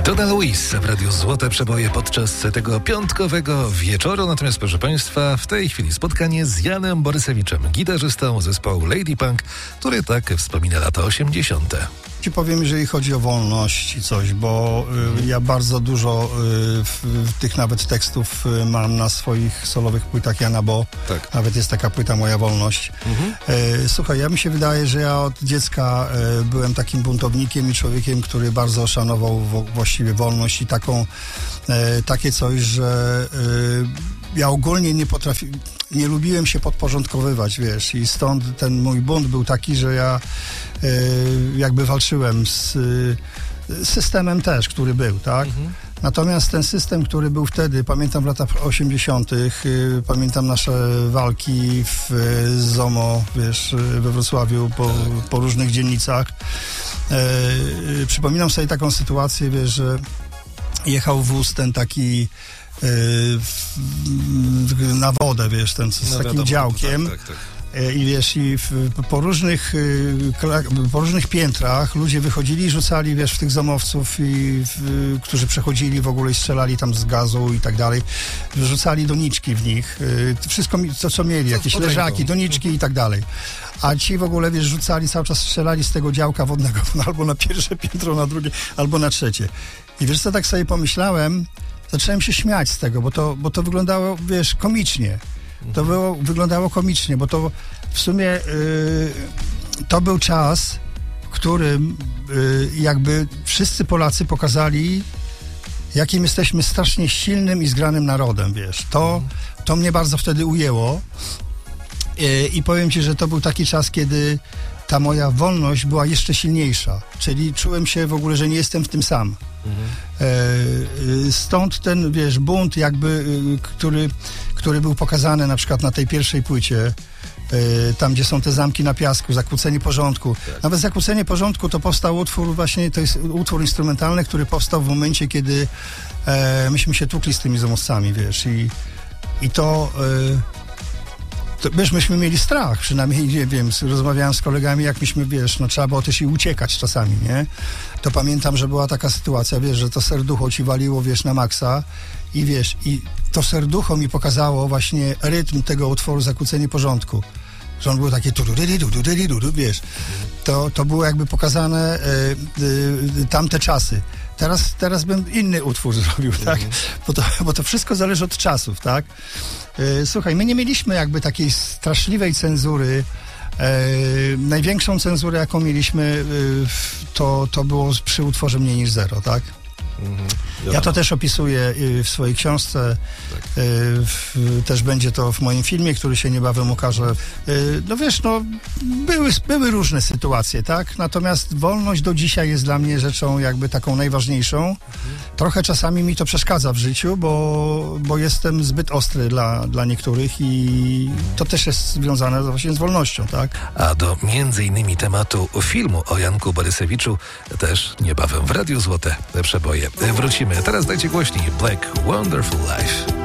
Donna Louise w Radiu Złote Przeboje podczas tego piątkowego wieczoru. Natomiast, proszę Państwa, w tej chwili spotkanie z Janem Borysewiczem, gitarzystą zespołu Lady Punk, który tak wspomina lata 80. Ci powiem, jeżeli chodzi o wolność i coś, bo ja bardzo dużo tych nawet tekstów mam na swoich solowych płytach Jana Bo. Tak. Nawet jest taka płyta Moja Wolność. Słuchaj, ja mi się wydaje, że ja od dziecka byłem takim buntownikiem i człowiekiem, który bardzo szanował właściwie wolność i takie coś, że ja ogólnie nie lubiłem się podporządkowywać, wiesz, i stąd ten mój bunt był taki, że ja jakby walczyłem z systemem też, który był, tak? Natomiast ten system, który był wtedy, pamiętam w latach 80., pamiętam nasze walki w ZOMO, wiesz, we Wrocławiu po różnych dzielnicach. Przypominam sobie taką sytuację, wiesz, że jechał wóz ten taki na wodę, wiesz, ten z takim działkiem. Tak. I wiesz, po różnych piętrach ludzie wychodzili i rzucali, wiesz, w tych zomowców, którzy przechodzili w ogóle i strzelali tam z gazu i tak dalej, rzucali doniczki w nich, wszystko, co mieli, jakieś leżaki, doniczki i tak dalej. A ci w ogóle, wiesz, rzucali, cały czas strzelali z tego działka wodnego albo na pierwsze piętro, na drugie, albo na trzecie. I wiesz co, tak sobie pomyślałem, zacząłem się śmiać z tego, bo to wyglądało, wiesz, komicznie. Wyglądało komicznie, bo to w sumie to był czas, w którym jakby wszyscy Polacy pokazali, jakim jesteśmy strasznie silnym i zgranym narodem, wiesz. To mnie bardzo wtedy ujęło i powiem ci, że to był taki czas, kiedy ta moja wolność była jeszcze silniejsza, czyli czułem się w ogóle, że nie jestem w tym sam. Stąd ten, wiesz, bunt jakby, który był pokazany na przykład na tej pierwszej płycie, tam gdzie są te zamki na piasku, Zakłócenie porządku. Tak. Nawet Zakłócenie porządku to powstał utwór właśnie, to jest utwór instrumentalny, który powstał w momencie, kiedy myśmy się tłukli z tymi zomowcami, wiesz, i to wiesz, myśmy mieli strach, przynajmniej, nie wiem, rozmawiałem z kolegami, jak myśmy, wiesz, no trzeba było też i uciekać czasami, nie? To pamiętam, że była taka sytuacja, wiesz, że to serducho ci waliło, wiesz, na maksa i wiesz, i to serducho mi pokazało właśnie rytm tego utworu Zakłócenie porządku, że on był takie wiesz, to było jakby pokazane tamte czasy. Teraz bym inny utwór zrobił, tak? Bo to wszystko zależy od czasów, tak? Słuchaj, my nie mieliśmy jakby takiej straszliwej cenzury. Największą cenzurę, jaką mieliśmy, to było przy utworze Mniej niż zero, tak? Ja to też opisuję w swojej książce, też będzie to w moim filmie, który się niebawem ukaże. No wiesz, no były różne sytuacje, tak? Natomiast wolność do dzisiaj jest dla mnie rzeczą jakby taką najważniejszą. Trochę czasami mi to przeszkadza w życiu, bo jestem zbyt ostry dla niektórych i to też jest związane właśnie z wolnością, tak? A do między innymi tematu filmu o Janku Borysewiczu też niebawem w Radiu Złote Przeboje wrócimy. Teraz dajcie głośniej Black Wonderful Life.